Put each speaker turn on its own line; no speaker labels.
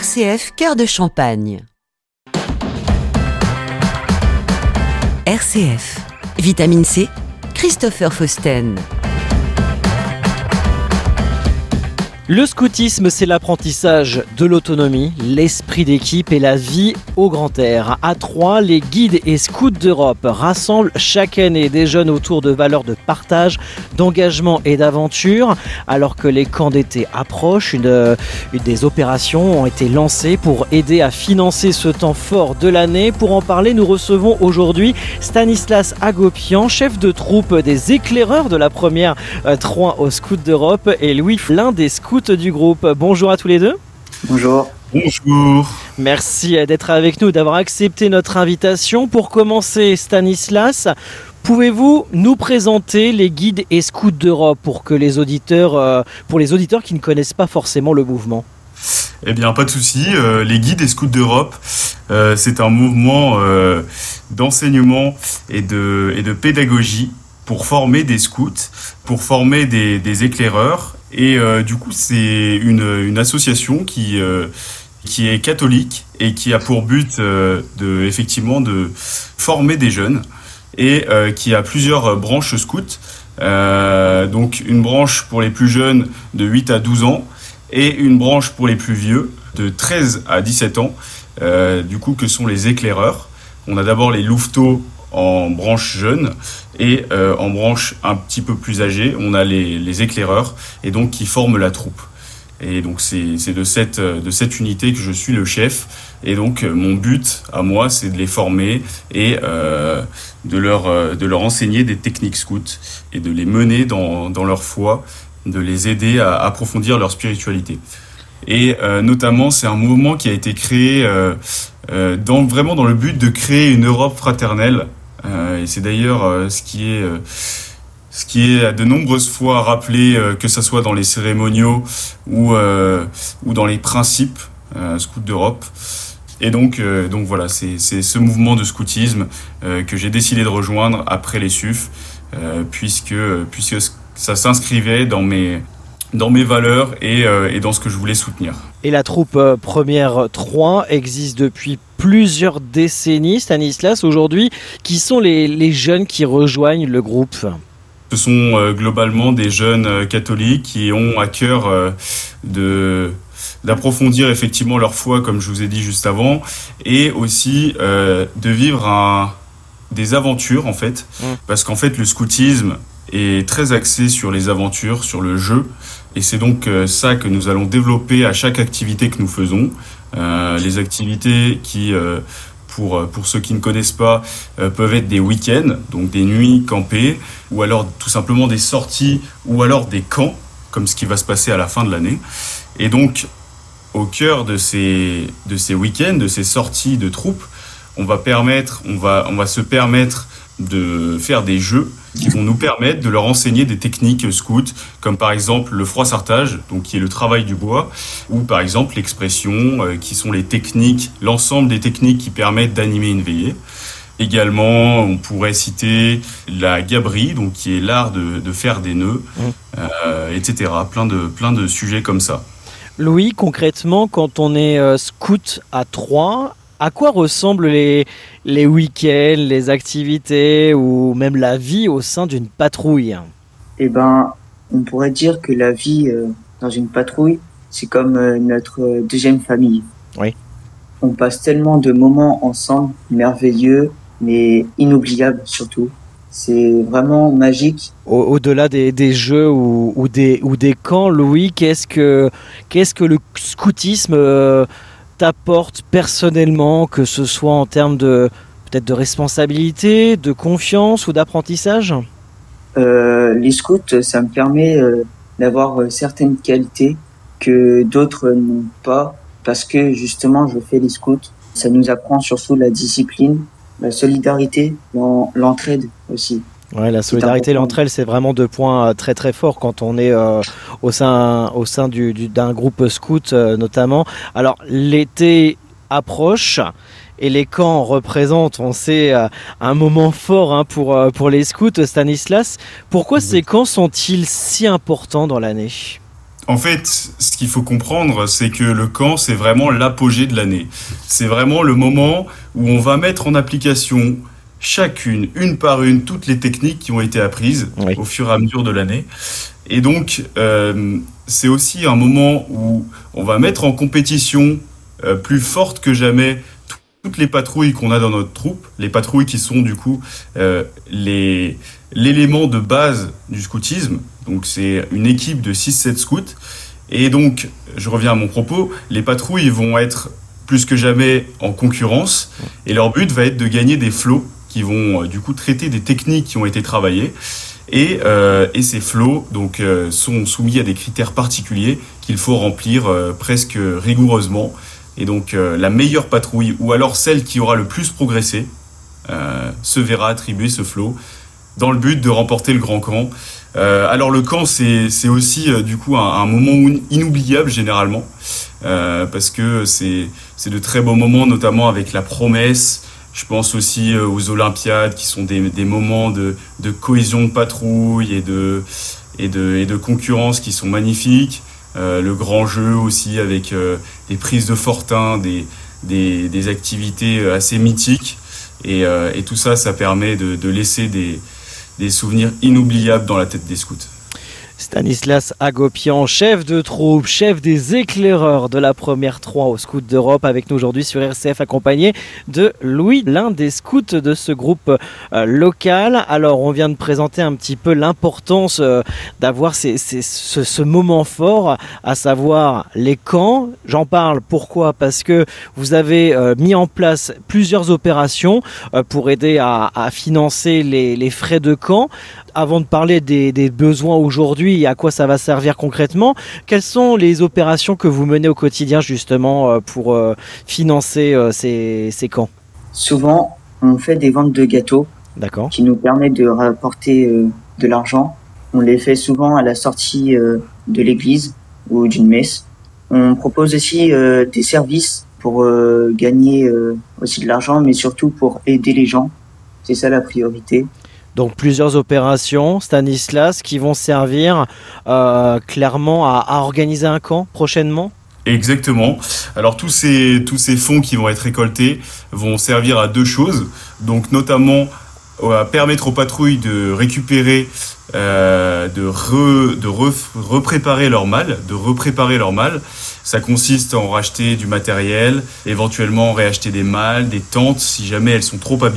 RCF Cœur de Champagne. RCF. Vitamine C, Christopher Fausten.
Le scoutisme, c'est l'apprentissage de l'autonomie, l'esprit d'équipe et la vie au grand air. À Troyes, les guides et scouts d'Europe rassemblent chaque année des jeunes autour de valeurs de partage, d'engagement et d'aventure. Alors que les camps d'été approchent, des opérations ont été lancées pour aider à financer ce temps fort de l'année. Pour en parler, nous recevons aujourd'hui Stanislas Agopian, chef de troupe des éclaireurs de la première Troyes aux scouts d'Europe, et Louis, l'un des scouts du groupe. Bonjour à tous les deux.
Bonjour.
Bonjour.
Merci d'être avec nous, d'avoir accepté notre invitation. Pour commencer, Stanislas, pouvez-vous nous présenter les guides et scouts d'Europe pour les auditeurs qui ne connaissent pas forcément le mouvement?
Eh bien, pas de souci. Les guides et scouts d'Europe, c'est un mouvement d'enseignement et de pédagogie pour former des scouts, pour former des éclaireurs. Et du coup, c'est une association qui est catholique et qui a pour but effectivement de former des jeunes et qui a plusieurs branches scouts. Donc une branche pour les plus jeunes de 8 à 12 ans et une branche pour les plus vieux de 13 à 17 ans, du coup que sont les éclaireurs. On a d'abord les louveteaux en branche jeune et en branche un petit peu plus âgée, on a les éclaireurs et donc qui forment la troupe. Et donc c'est de cette unité que je suis le chef. Et donc mon but à moi, c'est de les former et de leur enseigner des techniques scouts et de les mener dans leur foi, de les aider à approfondir leur spiritualité. Et notamment, c'est un mouvement qui a été créé vraiment dans le but de créer une Europe fraternelle. Et c'est d'ailleurs ce qui est de nombreuses fois rappelé, que ce soit dans les cérémoniaux ou dans les principes scouts d'Europe. Et donc voilà, c'est ce mouvement de scoutisme que j'ai décidé de rejoindre après les SUF, puisque ça s'inscrivait dans mes valeurs et dans ce que je voulais soutenir.
Et la troupe première 3 existe depuis plusieurs décennies, Stanislas. Aujourd'hui, qui sont les jeunes qui rejoignent le groupe ?
Ce sont globalement des jeunes catholiques qui ont à cœur d'approfondir effectivement leur foi, comme je vous ai dit juste avant, et aussi de vivre des aventures en fait, parce qu'en fait le scoutisme est très axé sur les aventures, sur le jeu, et c'est donc ça que nous allons développer à chaque activité que nous faisons. Les activités qui, pour ceux qui ne connaissent pas, peuvent être des week-ends, donc des nuits campées, ou alors tout simplement des sorties, ou alors des camps, comme ce qui va se passer à la fin de l'année. Et donc, au cœur de ces week-ends, de ces sorties de troupes, on va se permettre de faire des jeux qui vont nous permettre de leur enseigner des techniques scouts, comme par exemple le froissartage, donc qui est le travail du bois, ou par exemple l'expression, qui sont l'ensemble des techniques qui permettent d'animer une veillée. Également, on pourrait citer la gaberie, donc qui est l'art de faire des nœuds, etc. Plein de sujets comme ça.
Louis, concrètement, quand on est scout à Troyes, à quoi ressemblent les week-ends, les activités ou même la vie au sein d'une patrouille ?
Eh ben, on pourrait dire que la vie dans une patrouille, c'est comme notre deuxième famille.
Oui.
On passe tellement de moments ensemble, merveilleux, mais inoubliables surtout. C'est vraiment magique.
Au-delà des jeux ou des camps, Louis, qu'est-ce que le scoutisme t'apporte personnellement, que ce soit en termes peut-être de responsabilité, de confiance ou d'apprentissage ?
Les scouts, ça me permet d'avoir certaines qualités que d'autres n'ont pas, parce que justement je fais les scouts. Ça nous apprend surtout la discipline, la solidarité, l'entraide aussi.
Ouais, la solidarité et l'entraide, c'est vraiment 2 points très très forts quand on est au sein d'un groupe scout notamment. Alors l'été approche et les camps représentent, on sait, un moment fort pour les scouts. Stanislas, pourquoi ces camps sont-ils si importants dans l'année ?
En fait, ce qu'il faut comprendre, c'est que le camp, c'est vraiment l'apogée de l'année. C'est vraiment le moment où on va mettre en application chacune, une par une, toutes les techniques qui ont été apprises au fur et à mesure de l'année. Et donc, c'est aussi un moment où on va mettre en compétition plus forte que jamais toutes les patrouilles qu'on a dans notre troupe, les patrouilles qui sont du coup l'élément de base du scoutisme. Donc c'est une équipe de 6-7 scouts. Et donc, je reviens à mon propos, les patrouilles vont être plus que jamais en concurrence. Et leur but va être de gagner des flots qui vont du coup traiter des techniques qui ont été travaillées. Et ces flots donc, sont soumis à des critères particuliers qu'il faut remplir presque rigoureusement. Et donc la meilleure patrouille, ou alors celle qui aura le plus progressé, se verra attribuer ce flot dans le but de remporter le grand camp. Alors le camp, c'est aussi du coup un moment inoubliable généralement, parce que c'est de très beaux moments, notamment avec la promesse. Je pense aussi aux Olympiades, qui sont des moments de cohésion de patrouille et de concurrence qui sont magnifiques. Le grand jeu aussi avec des prises de fortin, des activités assez mythiques. Et tout ça, ça permet de laisser des souvenirs inoubliables dans la tête des scouts.
Stanislas Hagopian, chef de troupe, chef des éclaireurs de la première 3 aux Scouts d'Europe, avec nous aujourd'hui sur RCF, accompagné de Louis, l'un des scouts de ce groupe local. Alors, on vient de présenter un petit peu l'importance d'avoir ce moment fort, à savoir les camps. J'en parle, pourquoi ? Parce que vous avez mis en place plusieurs opérations pour aider à financer les frais de camp. Avant de parler des besoins aujourd'hui et à quoi ça va servir concrètement, quelles sont les opérations que vous menez au quotidien justement pour financer ces camps ?
Souvent, on fait des ventes de gâteaux.
D'accord.
Qui nous permettent de rapporter de l'argent. On les fait souvent à la sortie de l'église ou d'une messe. On propose aussi des services pour gagner aussi de l'argent, mais surtout pour aider les gens. C'est ça la priorité.
Donc plusieurs opérations, Stanislas, qui vont servir clairement à organiser un camp prochainement ?
Exactement. Alors tous ces fonds qui vont être récoltés vont servir à deux choses. Donc notamment à permettre aux patrouilles de récupérer, repréparer leur malle, Ça consiste en racheter du matériel, éventuellement réacheter des malles, des tentes si jamais elles sont trop abîmées.